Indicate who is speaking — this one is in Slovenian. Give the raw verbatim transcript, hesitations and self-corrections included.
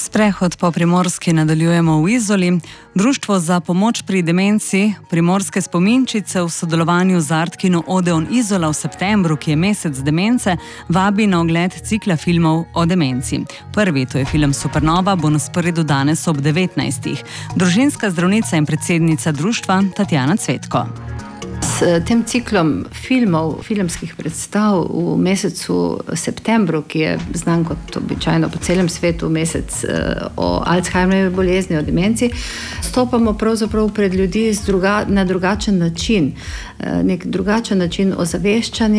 Speaker 1: Sprehod po Primorski nadaljujemo v Izoli. Društvo za pomoč pri demenci Primorske spominčice v sodelovanju z Artkino Odeon Izola v septembru, ki je mesec demence, vabi na ogled cikla filmov o demenci. Prvi, to je film Supernova, bo na sporedu danes ob devetnajstih. Družinska zdravnica in predsednica društva Tatjana Cvetko.
Speaker 2: S tem ciklom filmov, filmskih predstav v mesecu septembru, ki je znan kot običajno po celem svetu mesec o Alzheimerjevi bolezni, o demenci, stopamo pravzaprav pred ljudi z druga, na drugačen način, nek drugačen način ozaveščanja